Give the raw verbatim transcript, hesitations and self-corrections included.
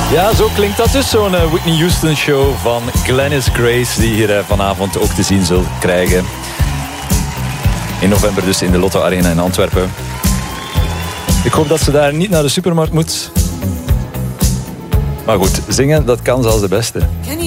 Ja, zo klinkt dat dus, zo'n Whitney Houston show van Glennis Grace, die hier vanavond ook te zien zult krijgen. In november dus in de Lotto Arena in Antwerpen. Ik hoop dat ze daar niet naar de supermarkt moet. Maar goed, zingen, dat kan zelfs de beste.